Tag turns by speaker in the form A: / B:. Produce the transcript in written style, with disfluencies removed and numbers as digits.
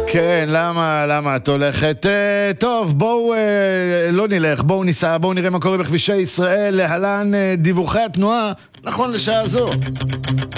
A: כן, למה את הולכת? טוב, בואו לא נלך, בואו ניסע, בואו נראה מה קורה בכבישי ישראל. להלן דיווחי התנועה נכון לשעה זו.